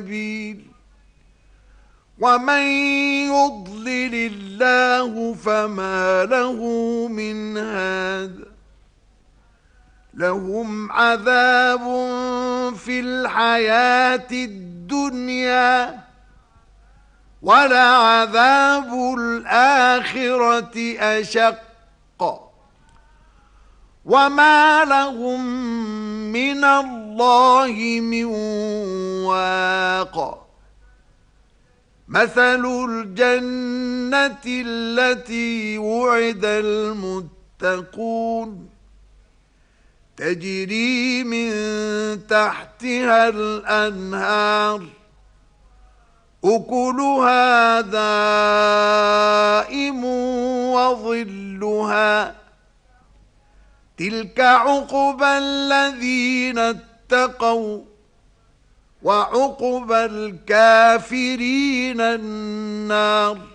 سبيل ومن يضلل الله فما له من هاد لهم عذاب في الحياة الدنيا ولعذاب الآخرة أشق وما لهم من الله من واق مثل الجنة التي وعد المتقون تجري من تحتها الأنهار أكلها دائم وظلها تلك عقبى الذين اتقوا وعقبى الكافرين النار.